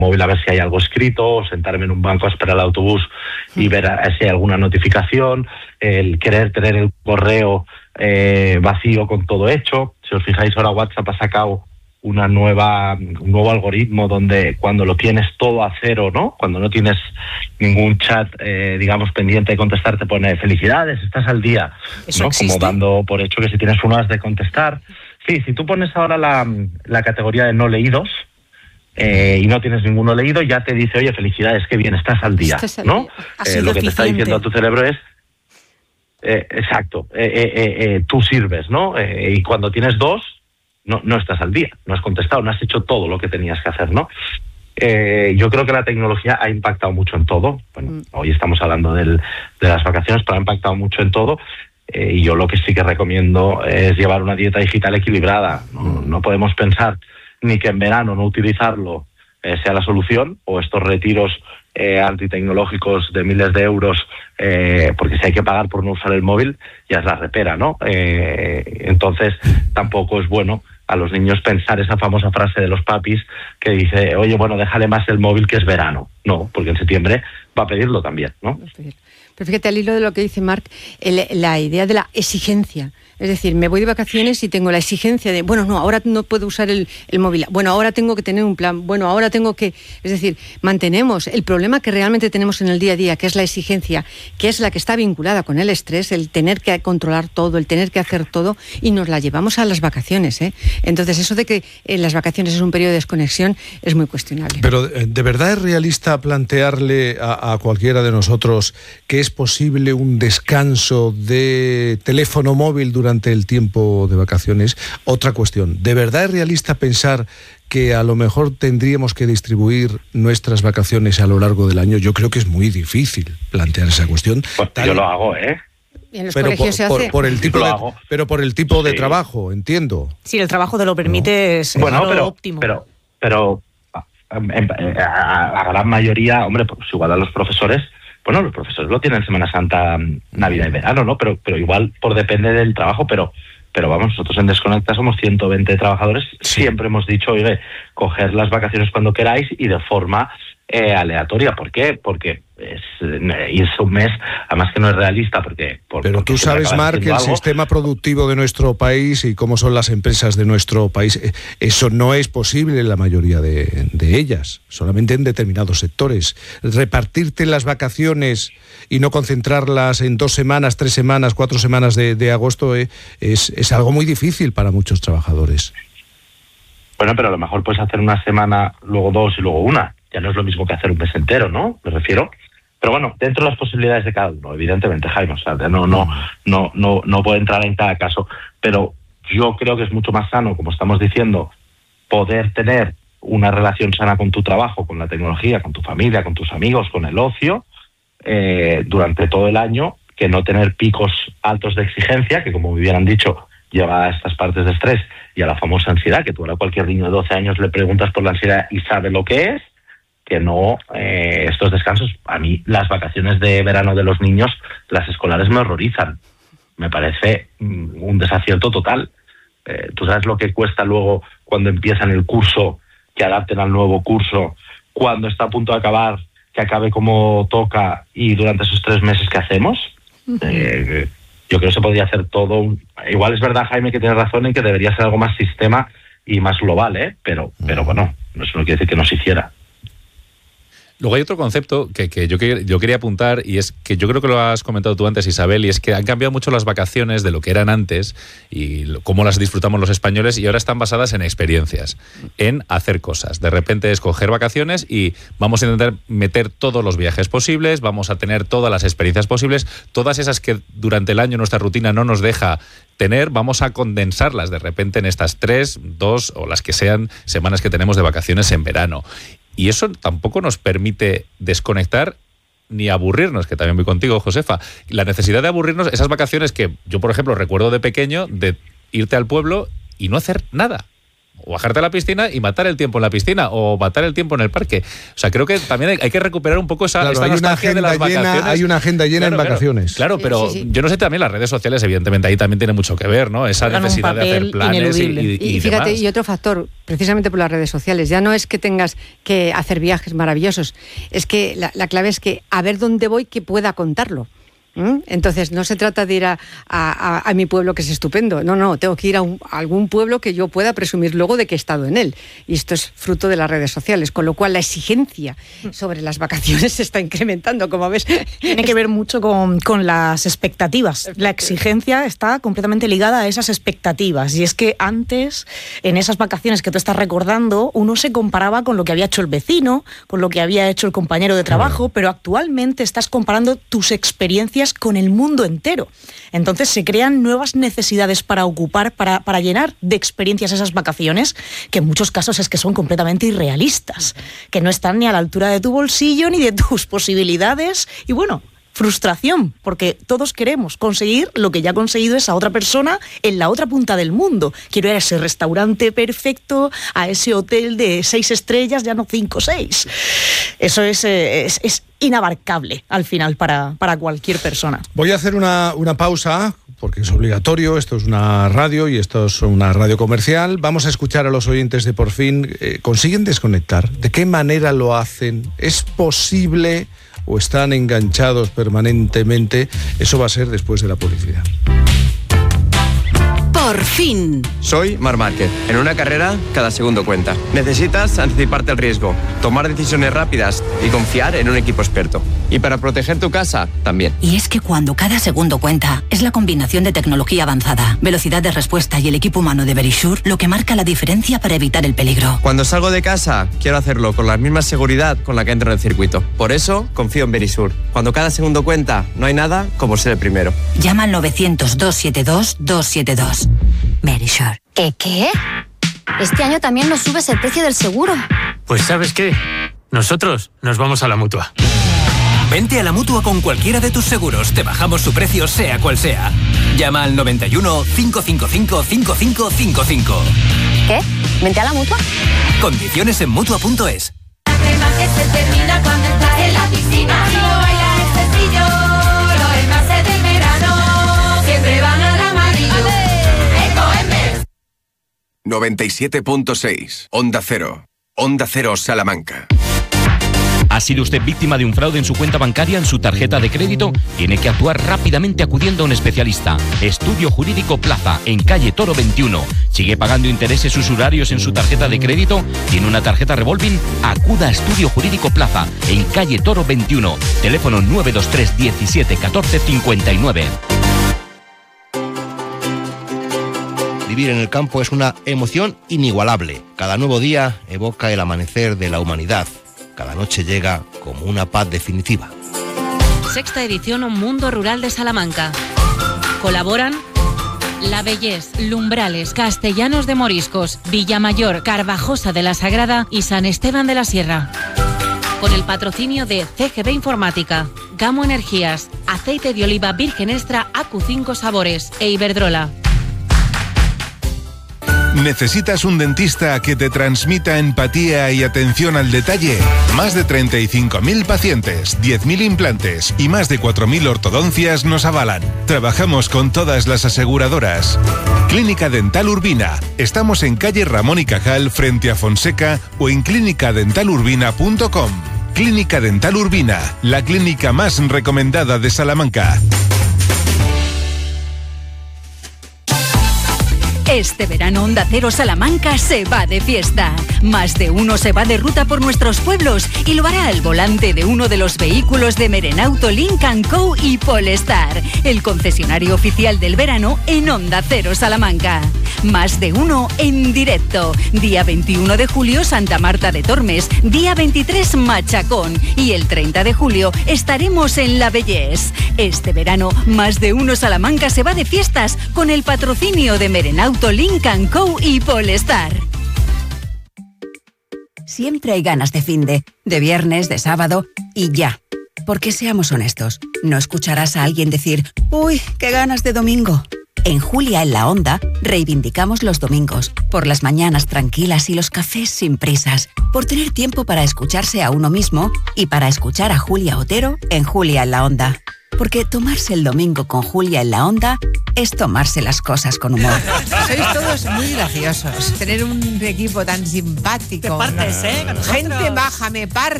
móvil a ver si hay algo escrito, o sentarme en un banco a esperar el autobús y ver si hay alguna notificación, el querer tener el correo vacío con todo hecho. Si os fijáis, ahora WhatsApp ha sacado un nuevo algoritmo donde cuando lo tienes todo a cero, ¿no? Cuando no tienes ningún chat, digamos, pendiente de contestar, te pone felicidades, estás al día, ¿Eso ¿no? existe? Como dando por hecho que si tienes uno has de contestar. Sí, si tú pones ahora la categoría de no leídos y no tienes ninguno leído, ya te dice, oye, felicidades, qué bien, estás al día, ¿no? Ha sido Lo que te está diciendo a tu cerebro es, exacto, tú sirves, ¿no? Y cuando tienes dos, no estás al día, no has contestado, no has hecho todo lo que tenías que hacer, ¿no? Yo creo que la tecnología ha impactado mucho en todo. Bueno, hoy estamos hablando de las vacaciones, pero ha impactado mucho en todo. Y yo lo que sí que recomiendo es llevar una dieta digital equilibrada. No podemos pensar ni que en verano no utilizarlo sea la solución, o estos retiros antitecnológicos de miles de euros, porque si hay que pagar por no usar el móvil, ya es la repera, ¿no? Entonces tampoco es bueno a los niños pensar esa famosa frase de los papis que dice, oye, bueno, déjale más el móvil que es verano. No, porque en septiembre va a pedirlo también, ¿no? Pero fíjate, al hilo de lo que dice Marc, la idea de la exigencia. Es decir, me voy de vacaciones y tengo la exigencia de, bueno, no, ahora no puedo usar el móvil, bueno, ahora tengo que tener un plan, bueno, ahora tengo que... Es decir, mantenemos el problema que realmente tenemos en el día a día, que es la exigencia, que es la que está vinculada con el estrés, el tener que controlar todo, el tener que hacer todo, y nos la llevamos a las vacaciones, ¿eh? Entonces, eso de que las vacaciones es un periodo de desconexión es muy cuestionable. Pero, ¿de verdad es realista plantearle a cualquiera de nosotros que es posible un descanso de teléfono móvil durante el tiempo de vacaciones? Otra cuestión, ¿de verdad es realista pensar que a lo mejor tendríamos que distribuir nuestras vacaciones a lo largo del año? Yo creo que es muy difícil plantear esa cuestión. Pues yo lo hago, En los colegios se hace. Por el tipo de trabajo, entiendo. Si el trabajo te lo permite, es óptimo. Pero a gran mayoría, hombre, pues igual a los profesores, bueno, los profesores lo tienen Semana Santa, Navidad y verano, ¿no? Pero igual depende del trabajo, pero vamos, nosotros en Desconecta somos 120 trabajadores, siempre hemos dicho, oye, coger las vacaciones cuando queráis y de forma aleatoria. ¿Por qué? Porque irse un mes, además que no es realista, Pero tú sabes, Marc, que el sistema productivo de nuestro país y cómo son las empresas de nuestro país, eso no es posible en la mayoría de ellas, solamente en determinados sectores. Repartirte las vacaciones y no concentrarlas en 2 semanas, 3 semanas, 4 semanas de agosto es algo muy difícil para muchos trabajadores. Bueno, pero a lo mejor puedes hacer una semana, luego 2 y luego 1. Ya no es lo mismo que hacer un mes entero, ¿no? Me refiero. Pero bueno, dentro de las posibilidades de cada uno, evidentemente, Jaime, o sea, no puedo entrar en cada caso, pero yo creo que es mucho más sano, como estamos diciendo, poder tener una relación sana con tu trabajo, con la tecnología, con tu familia, con tus amigos, con el ocio, durante todo el año, que no tener picos altos de exigencia, que como me hubieran dicho, lleva a estas partes de estrés y a la famosa ansiedad, que tú ahora a cualquier niño de 12 años le preguntas por la ansiedad y sabe lo que es, que no estos descansos. A mí las vacaciones de verano de los niños, las escolares, me horrorizan. Me parece un desacierto total. Tú sabes lo que cuesta luego cuando empiezan el curso, que adapten al nuevo curso, cuando está a punto de acabar, que acabe como toca, y durante esos 3 meses que hacemos. Yo creo que se podría hacer todo. Igual es verdad, Jaime, que tienes razón en que debería ser algo más sistema y más global, pero bueno, eso no quiere decir que no se hiciera. Luego hay otro concepto que yo quería apuntar, y es que yo creo que lo has comentado tú antes, Isabel, y es que han cambiado mucho las vacaciones de lo que eran antes y cómo las disfrutamos los españoles, y ahora están basadas en experiencias, en hacer cosas. De repente es coger vacaciones y vamos a intentar meter todos los viajes posibles, vamos a tener todas las experiencias posibles, todas esas que durante el año nuestra rutina no nos deja tener, vamos a condensarlas de repente en estas 3, 2 o las que sean semanas que tenemos de vacaciones en verano. Y eso tampoco nos permite desconectar ni aburrirnos, que también voy contigo, Josefa. La necesidad de aburrirnos, esas vacaciones que yo, por ejemplo, recuerdo de pequeño, de irte al pueblo y no hacer nada. o bajarte a la piscina y matar el tiempo en la piscina o matar el tiempo en el parque. O sea, creo que también hay que recuperar un poco esta nostalgia de las vacaciones. Hay una agenda llena en vacaciones. Claro, pero yo no sé, también las redes sociales, evidentemente, ahí también tiene mucho que ver, ¿no? Esa necesidad de hacer planes y fíjate, demás. y otro factor, precisamente por las redes sociales, ya no es que tengas que hacer viajes maravillosos, es que la clave es que a ver dónde voy que pueda contarlo. Entonces no se trata de ir a mi pueblo, que es estupendo, no, tengo que ir a algún pueblo que yo pueda presumir luego de que he estado en él, y esto es fruto de las redes sociales, con lo cual la exigencia sobre las vacaciones se está incrementando, como ves. Tiene que ver mucho con las expectativas. La exigencia está completamente ligada a esas expectativas, y es que antes, en esas vacaciones que tú estás recordando, uno se comparaba con lo que había hecho el vecino, con lo que había hecho el compañero de trabajo, pero actualmente estás comparando tus experiencias con el mundo entero. Entonces se crean nuevas necesidades para ocupar, para llenar de experiencias esas vacaciones, que en muchos casos es que son completamente irrealistas, que no están ni a la altura de tu bolsillo ni de tus posibilidades, y bueno, frustración, porque todos queremos conseguir lo que ya ha conseguido esa otra persona en la otra punta del mundo. Quiero ir a ese restaurante perfecto, a ese hotel de 6 estrellas, ya no 5 o 6. Eso es inabarcable al final para cualquier persona. Voy a hacer una pausa, porque es obligatorio, esto es una radio y esto es una radio comercial. Vamos a escuchar a los oyentes de Por Fin. ¿Consiguen desconectar? ¿De qué manera lo hacen? ¿Es posible o están enganchados permanentemente? Eso va a ser después de la publicidad. Por fin. Soy Marc Márquez. En una carrera, cada segundo cuenta. Necesitas anticiparte al riesgo, tomar decisiones rápidas y confiar en un equipo experto. Y para proteger tu casa, también. Y es que cuando cada segundo cuenta, es la combinación de tecnología avanzada, velocidad de respuesta y el equipo humano de Verisure lo que marca la diferencia para evitar el peligro. Cuando salgo de casa, quiero hacerlo con la misma seguridad con la que entro en el circuito. Por eso, confío en Verisure. Cuando cada segundo cuenta, no hay nada como ser el primero. Llama al 900-272-272. Verisure. ¿Qué? Este año también nos subes el precio del seguro. Pues ¿sabes qué? Nosotros nos vamos a la Mutua. Vente a la Mutua con cualquiera de tus seguros. Te bajamos su precio sea cual sea. Llama al 91 555 5555. ¿Qué? ¿Vente a la Mutua? Condiciones en Mutua.es. La crema que se termina cuando estás en la piscina. Si no bailas es sencillo, los envases del verano siempre van al amarillo. 97.6 Onda Cero. Onda Cero Salamanca. ¿Ha sido usted víctima de un fraude en su cuenta bancaria, en su tarjeta de crédito? Tiene que actuar rápidamente acudiendo a un especialista. Estudio Jurídico Plaza, en calle Toro 21. ¿Sigue pagando intereses usurarios en su tarjeta de crédito? ¿Tiene una tarjeta revolving? Acuda a Estudio Jurídico Plaza, en calle Toro 21. Teléfono 923 17 14 59. Vivir en el campo es una emoción inigualable. Cada nuevo día evoca el amanecer de la humanidad. Cada noche llega como una paz definitiva. Sexta edición Mundo Rural de Salamanca. Colaboran La Bellés, Lumbrales, Castellanos de Moriscos, Villamayor, Carvajosa de la Sagrada y San Esteban de la Sierra. Con el patrocinio de CGB Informática, Gamo Energías, Aceite de Oliva Virgen Extra AQ5 Sabores e Iberdrola. ¿Necesitas un dentista que te transmita empatía y atención al detalle? Más de 35.000 pacientes, 10.000 implantes y más de 4.000 ortodoncias nos avalan. Trabajamos con todas las aseguradoras. Clínica Dental Urbina. Estamos en calle Ramón y Cajal frente a Fonseca o en clinicadentalurbina.com. Clínica Dental Urbina, la clínica más recomendada de Salamanca. Este verano Onda Cero Salamanca se va de fiesta. Más de uno se va de ruta por nuestros pueblos y lo hará al volante de uno de los vehículos de Merenauto Lynk & Co y Polestar, el concesionario oficial del verano en Onda Cero Salamanca. Más de uno en directo. Día 21 de julio Santa Marta de Tormes, día 23 Machacón y el 30 de julio estaremos en La Bellés. Este verano Más de uno Salamanca se va de fiestas con el patrocinio de Merenauto Lynk & Co y Polestar. Siempre hay ganas de finde, de viernes, de sábado y ya. Porque seamos honestos, no escucharás a alguien decir, uy, qué ganas de domingo. En Julia en la Onda reivindicamos los domingos, por las mañanas tranquilas y los cafés sin prisas, por tener tiempo para escucharse a uno mismo y para escuchar a Julia Otero en Julia en la Onda. Porque tomarse el domingo con Julia en la Onda es tomarse las cosas con humor. Sois todos muy graciosos. Tener un equipo tan simpático. Te partes, ¿no? Gente baja, me parto.